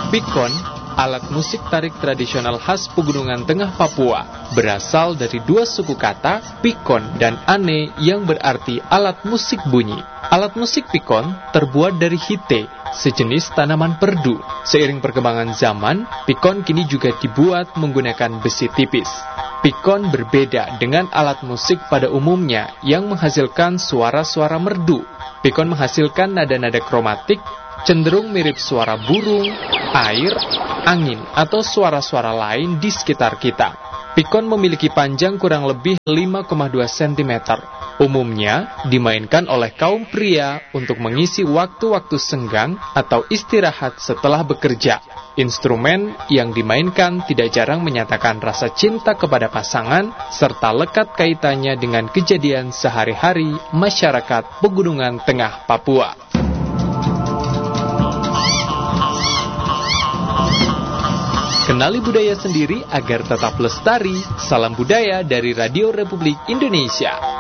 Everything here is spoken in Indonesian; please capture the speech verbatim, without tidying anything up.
Pikon, alat musik tarik tradisional khas Pegunungan Tengah Papua, berasal dari dua suku kata, pikon dan ane, yang berarti alat musik bunyi. Alat musik pikon terbuat dari hite, sejenis tanaman perdu. Seiring perkembangan zaman, pikon kini juga dibuat menggunakan besi tipis. Pikon berbeda dengan alat musik pada umumnya yang menghasilkan suara-suara merdu. Pikon menghasilkan nada-nada kromatik, cenderung mirip suara burung, air, angin, atau suara-suara lain di sekitar kita. Pikon memiliki panjang kurang lebih lima koma dua sentimeter. Umumnya dimainkan oleh kaum pria untuk mengisi waktu-waktu senggang atau istirahat setelah bekerja. Instrumen yang dimainkan tidak jarang menyatakan rasa cinta kepada pasangan, serta lekat kaitannya dengan kejadian sehari-hari masyarakat Pegunungan Tengah Papua. Kenali budaya sendiri agar tetap lestari. Salam budaya dari Radio Republik Indonesia.